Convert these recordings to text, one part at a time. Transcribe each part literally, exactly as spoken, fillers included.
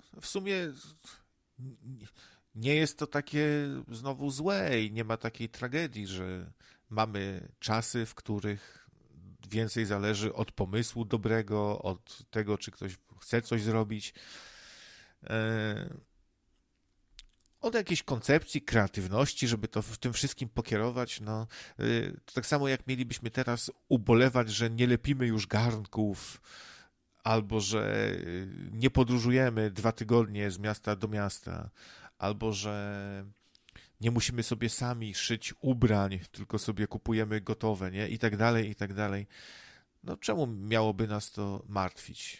w sumie nie jest to takie znowu złe i nie ma takiej tragedii, że mamy czasy, w których więcej zależy od pomysłu dobrego, od tego, czy ktoś chce coś zrobić, e, od jakiejś koncepcji, kreatywności, żeby to w tym wszystkim pokierować. No, e, to tak samo jak mielibyśmy teraz ubolewać, że nie lepimy już garnków, albo że nie podróżujemy dwa tygodnie z miasta do miasta, albo że nie musimy sobie sami szyć ubrań, tylko sobie kupujemy gotowe, nie? I tak dalej, i tak dalej. No czemu miałoby nas to martwić?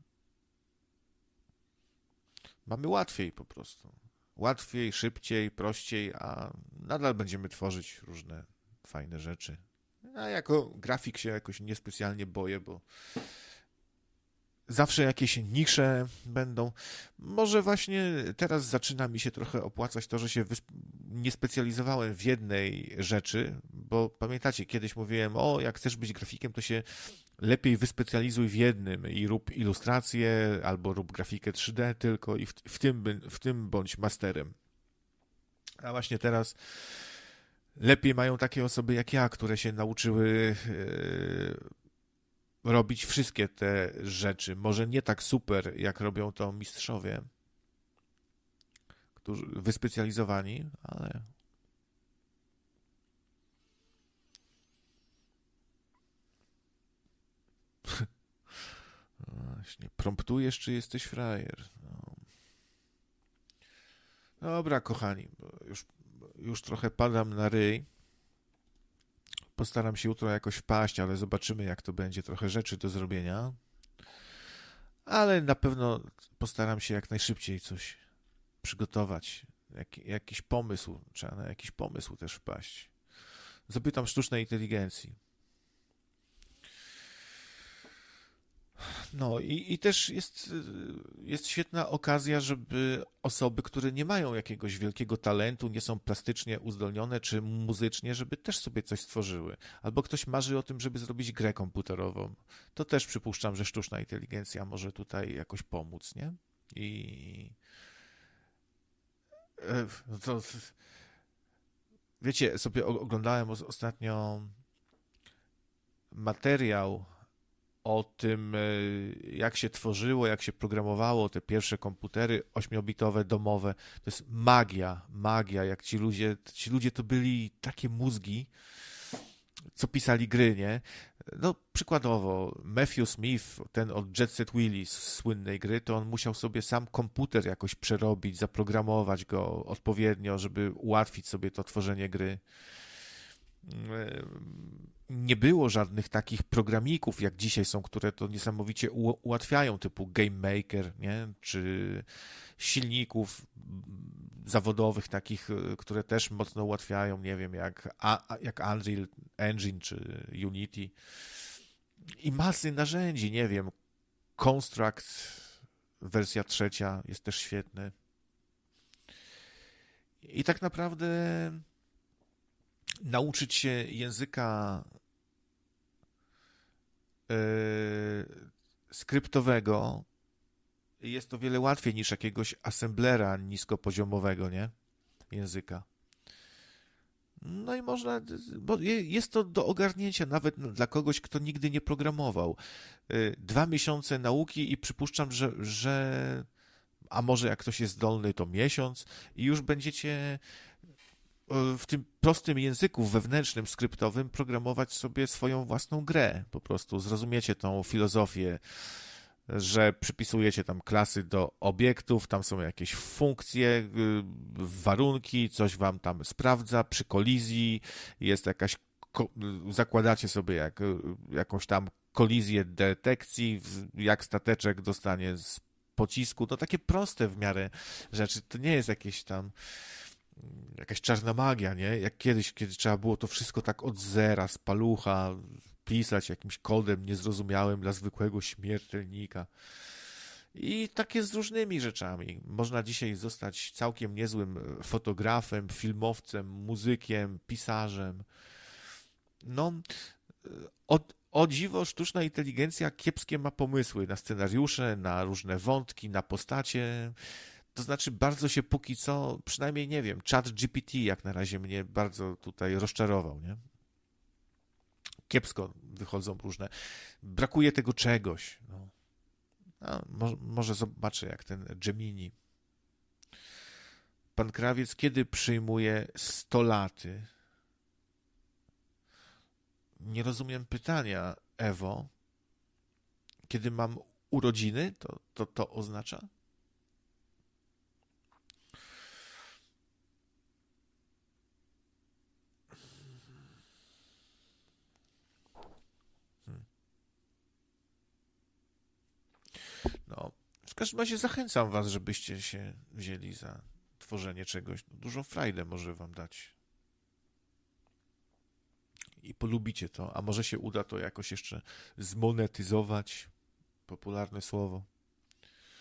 Mamy łatwiej po prostu. Łatwiej, szybciej, prościej, a nadal będziemy tworzyć różne fajne rzeczy. A jako grafik się jakoś niespecjalnie boję, bo zawsze jakieś nisze będą. Może właśnie teraz zaczyna mi się trochę opłacać to, że się wysp- nie specjalizowałem w jednej rzeczy, bo pamiętacie, kiedyś mówiłem, o, jak chcesz być grafikiem, to się lepiej wyspecjalizuj w jednym i rób ilustrację, albo rób grafikę trzy D tylko i w, w, tym, w tym bądź masterem. A właśnie teraz lepiej mają takie osoby jak ja, które się nauczyły yy, robić wszystkie te rzeczy. Może nie tak super, jak robią to mistrzowie, którzy wyspecjalizowani, ale właśnie, promptujesz, czy jesteś frajer? No. Dobra, kochani, już, już trochę padam na ryj. Postaram się jutro jakoś wpaść, ale zobaczymy, jak to będzie. Trochę rzeczy do zrobienia. Ale na pewno postaram się jak najszybciej coś przygotować. Jak, jakiś pomysł. Trzeba na jakiś pomysł też wpaść. Zapytam sztucznej inteligencji. No i, i też jest, jest świetna okazja, żeby osoby, które nie mają jakiegoś wielkiego talentu, nie są plastycznie uzdolnione czy muzycznie, żeby też sobie coś stworzyły. Albo ktoś marzy o tym, żeby zrobić grę komputerową. To też przypuszczam, że sztuczna inteligencja może tutaj jakoś pomóc, nie? I e, no to wiecie, sobie oglądałem ostatnio materiał o tym, jak się tworzyło, jak się programowało te pierwsze komputery ośmiobitowe, domowe. To jest magia, magia, jak ci ludzie, ci ludzie to byli takie mózgi, co pisali gry, nie? No, przykładowo, Matthew Smith, ten od Jet Set Willy, z słynnej gry, to on musiał sobie sam komputer jakoś przerobić, zaprogramować go odpowiednio, żeby ułatwić sobie to tworzenie gry. Nie było żadnych takich programików, jak dzisiaj są, które to niesamowicie ułatwiają, typu Game Maker, nie? Czy silników zawodowych takich, które też mocno ułatwiają, nie wiem, jak, jak Unreal Engine czy Unity. I masy narzędzi, nie wiem, Construct wersja trzecia jest też świetny. I tak naprawdę nauczyć się języka yy, skryptowego jest o wiele łatwiej niż jakiegoś assemblera niskopoziomowego, nie? Języka. No i można, bo jest to do ogarnięcia nawet dla kogoś, kto nigdy nie programował. Yy, dwa miesiące nauki i przypuszczam, że, że a może jak ktoś jest zdolny, to miesiąc i już będziecie w tym prostym języku wewnętrznym, skryptowym programować sobie swoją własną grę. Po prostu zrozumiecie tą filozofię, że przypisujecie tam klasy do obiektów, tam są jakieś funkcje, warunki, coś wam tam sprawdza przy kolizji, jest jakaś, zakładacie sobie jak, jakąś tam kolizję detekcji, jak stateczek dostanie z pocisku. To takie proste w miarę rzeczy. To nie jest jakieś tam jakaś czarna magia, nie? Jak kiedyś, kiedy trzeba było to wszystko tak od zera, z palucha pisać jakimś kodem niezrozumiałym dla zwykłego śmiertelnika. I tak jest z różnymi rzeczami. Można dzisiaj zostać całkiem niezłym fotografem, filmowcem, muzykiem, pisarzem. No, od, o dziwo, sztuczna inteligencja kiepskie ma pomysły na scenariusze, na różne wątki, na postacie. To znaczy bardzo się póki co, przynajmniej nie wiem, chat G P T jak na razie mnie bardzo tutaj rozczarował, nie? Kiepsko wychodzą różne. Brakuje tego czegoś. No. A, może, może zobaczę jak ten Gemini. Pan Krawiec kiedy przyjmuje sto laty? Nie rozumiem pytania, Ewo. Kiedy mam urodziny, to to, to oznacza? Hmm. No, w każdym razie zachęcam was, żebyście się wzięli za tworzenie czegoś. Dużą frajdę może wam dać. I polubicie to, a może się uda to jakoś jeszcze zmonetyzować. Popularne słowo.